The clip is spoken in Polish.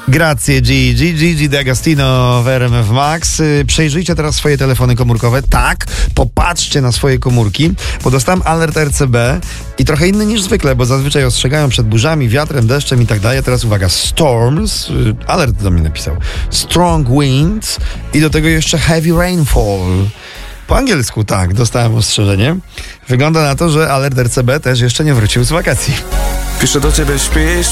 Grazie Gigi D'Agostino w RMF Max. Przejrzyjcie teraz swoje telefony komórkowe. Tak, popatrzcie na swoje komórki, bo dostałem alert RCB i trochę inny niż zwykle, bo zazwyczaj ostrzegają przed burzami, wiatrem, deszczem i tak dalej. Teraz uwaga, storms, alert do mnie napisał, strong winds i do tego jeszcze heavy rainfall. Po angielsku tak, dostałem ostrzeżenie. Wygląda na to, że alert RCB też jeszcze nie wrócił z wakacji. Piszę do ciebie, śpisz?